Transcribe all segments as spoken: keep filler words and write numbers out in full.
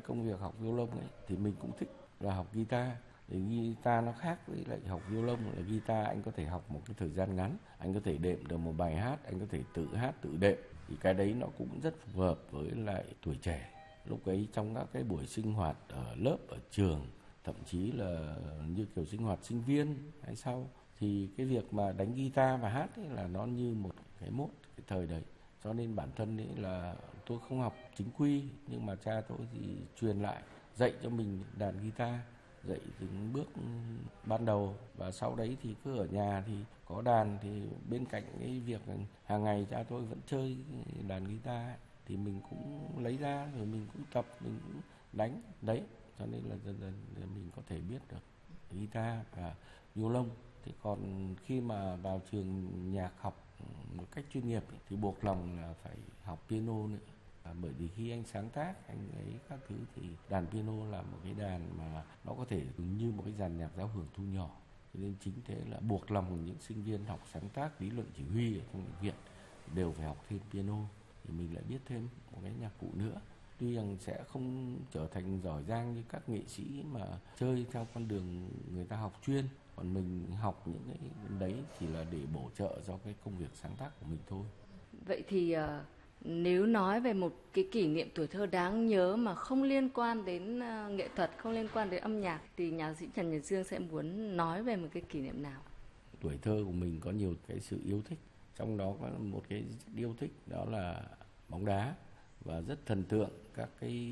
công việc học violon ấy thì mình cũng thích là học guitar. Thì guitar nó khác với lại học violon, là guitar anh có thể học một cái thời gian ngắn, anh có thể đệm được một bài hát, anh có thể tự hát tự đệm. Thì cái đấy nó cũng rất phù hợp với lại tuổi trẻ. Lúc ấy trong các cái buổi sinh hoạt ở lớp, ở trường, thậm chí là như kiểu sinh hoạt sinh viên hay sau, thì cái việc mà đánh guitar và hát ấy là nó như một cái mốt cái thời đấy. Cho nên bản thân ấy là tôi không học chính quy, nhưng mà cha tôi thì truyền lại, dạy cho mình đàn guitar, dạy từng bước ban đầu, và sau đấy thì cứ ở nhà thì có đàn, thì bên cạnh cái việc hàng ngày cha tôi vẫn chơi đàn guitar ấy, thì mình cũng lấy ra rồi mình cũng tập, mình cũng đánh đấy, cho nên là dần dần mình có thể biết được guitar và violon. Thì còn khi mà vào trường nhạc học một cách chuyên nghiệp ấy, thì buộc lòng là phải học piano nữa. À, bởi vì khi anh sáng tác, anh ấy các thứ thì đàn piano là một cái đàn mà nó có thể như một cái dàn nhạc giao hưởng thu nhỏ. Cho nên chính thế là buộc lòng những sinh viên học sáng tác, lý luận chỉ huy ở trong bệnh viện đều phải học thêm piano, thì mình lại biết thêm một cái nhạc cụ nữa. Tuy rằng sẽ không trở thành giỏi giang như các nghệ sĩ mà chơi theo con đường người ta học chuyên, còn mình học những cái đấy chỉ là để bổ trợ cho cái công việc sáng tác của mình thôi. Vậy thì uh, nếu nói về một cái kỷ niệm tuổi thơ đáng nhớ mà không liên quan đến uh, nghệ thuật, không liên quan đến âm nhạc, thì nhạc sĩ Trần Nhật Dương sẽ muốn nói về một cái kỷ niệm nào? Tuổi thơ của mình có nhiều cái sự yêu thích, trong đó có một cái yêu thích đó là bóng đá, và rất thần tượng các cái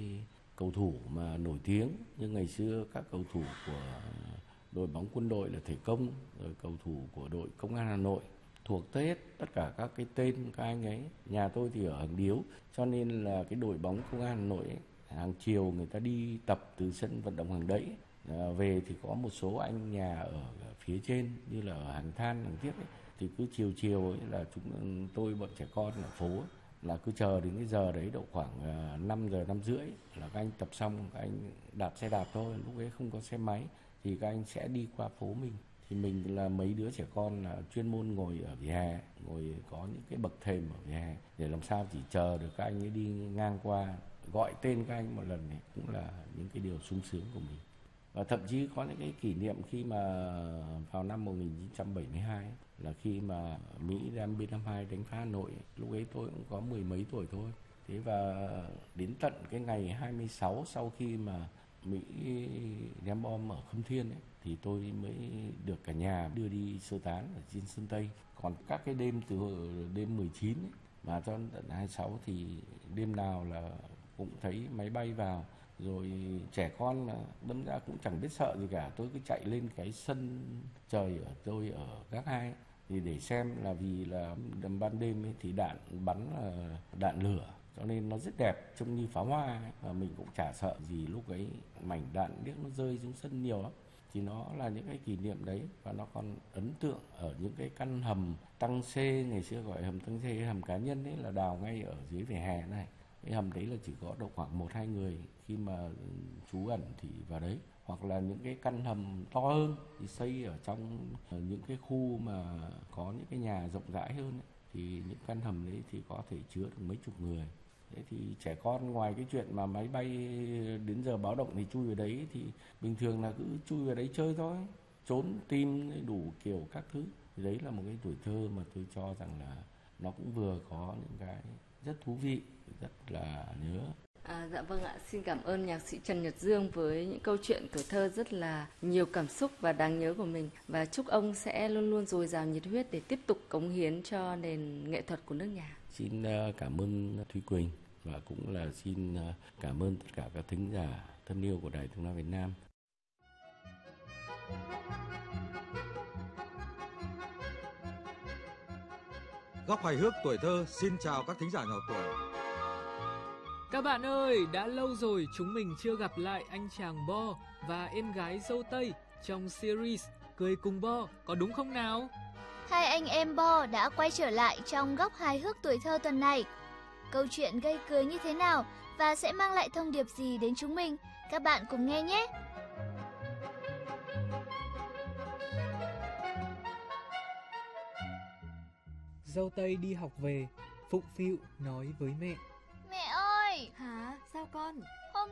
cầu thủ mà nổi tiếng như ngày xưa các cầu thủ của đội bóng Quân đội là Thể Công, rồi cầu thủ của đội Công an Hà Nội, thuộc tới hết tất cả các cái tên các anh ấy. Nhà tôi thì ở Hàng Điếu, cho nên là cái đội bóng Công an Hà Nội ấy, hàng chiều người ta đi tập từ sân vận động Hàng Đẫy à, về thì có một số anh nhà ở phía trên như là ở Hàng Than, Hàng Thiết ấy, thì cứ chiều chiều ấy là chúng tôi bọn trẻ con ở phố ấy, là cứ chờ đến cái giờ đấy độ khoảng năm giờ năm rưỡi là các anh tập xong, các anh đạp xe đạp thôi, lúc ấy không có xe máy, thì các anh sẽ đi qua phố mình. Thì mình là mấy đứa trẻ con là chuyên môn ngồi ở vỉa hè, ngồi có những cái bậc thềm ở vỉa hè để làm sao chỉ chờ được các anh ấy đi ngang qua, gọi tên các anh một lần này cũng là những cái điều sung sướng của mình. Và thậm chí có những cái kỷ niệm khi mà vào năm một nghìn chín trăm bảy mươi hai là khi mà Mỹ đem B năm mươi hai đánh phá Hà Nội, lúc ấy tôi cũng có mười mấy tuổi thôi. Thế và đến tận cái ngày hai mươi sáu sau khi mà Mỹ ném bom ở Khâm Thiên ấy, thì tôi mới được cả nhà đưa đi sơ tán ở trên sân Tây. Còn các cái đêm từ đêm mười chín ấy, mà cho tận hai mươi sáu thì đêm nào là cũng thấy máy bay vào, rồi trẻ con mà đâm ra cũng chẳng biết sợ gì cả. Tôi cứ chạy lên cái sân trời ở tôi ở gác hai thì để xem, là vì là ban đêm ấy thì đạn bắn là đạn lửa, cho nên nó rất đẹp, trông như pháo hoa ấy. Và mình cũng chả sợ gì, lúc ấy mảnh đạn điếc nó rơi xuống sân nhiều lắm. Thì nó là những cái kỷ niệm đấy, và nó còn ấn tượng ở những cái căn hầm tăng C, ngày xưa gọi hầm tăng C, hầm cá nhân ấy, là đào ngay ở dưới vỉa hè này. Cái hầm đấy là chỉ có độ khoảng một hai người khi mà trú ẩn thì vào đấy. Hoặc là những cái căn hầm to hơn thì xây ở trong những cái khu mà có những cái nhà rộng rãi hơn ấy, thì những căn hầm đấy thì có thể chứa được mấy chục người. Thế thì trẻ con ngoài cái chuyện mà máy bay đến giờ báo động thì chui vào đấy, thì bình thường là cứ chui vào đấy chơi thôi, trốn tìm đủ kiểu các thứ. Thì đấy là một cái tuổi thơ mà tôi cho rằng là nó cũng vừa có những cái rất thú vị, rất là nhớ. À, dạ vâng ạ, xin cảm ơn nhạc sĩ Trần Nhật Dương với những câu chuyện tuổi thơ rất là nhiều cảm xúc và đáng nhớ của mình. Và chúc ông sẽ luôn luôn dồi dào nhiệt huyết để tiếp tục cống hiến cho nền nghệ thuật của nước nhà. Xin cảm ơn Thúy Quỳnh, và cũng là xin cảm ơn tất cả các thính giả thân yêu của Đài Tiếng nói Việt Nam. Góc hài hước tuổi thơ xin chào các thính giả nhỏ tuổi. Các bạn ơi, đã lâu rồi chúng mình chưa gặp lại anh chàng Bo và em gái dâu Tây trong series Cười Cùng Bo, có đúng không nào? Hai anh em Bo đã quay trở lại trong góc hài hước tuổi thơ tuần này. Câu chuyện gây cười như thế nào và sẽ mang lại thông điệp gì đến chúng mình? Các bạn cùng nghe nhé! Dâu Tây đi học về, phụng phịu nói với mẹ. Mẹ ơi! Hả? Sao con? Hôm